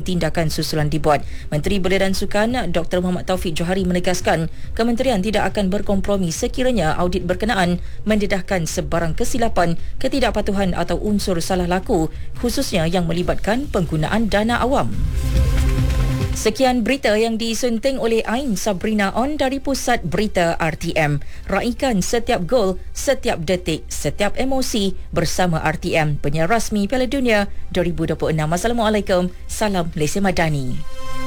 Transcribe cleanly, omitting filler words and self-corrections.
tindakan susulan dibuat. Menteri Belia dan Sukan Dr. Muhammad Taufik Johari menegaskan kementerian tidak akan berkompromi sekiranya audit berkenaan mendedahkan sebarang kesilapan, ketidakpatuhan atau unsur salah laku, khususnya yang melibatkan penggunaan dana awam. Sekian berita yang disunting oleh Ain Sabrina On dari Pusat Berita RTM. Raikan setiap gol, setiap detik, setiap emosi bersama RTM, penyiar rasmi Piala Dunia 2026. Assalamualaikum. Salam Malaysia Madani.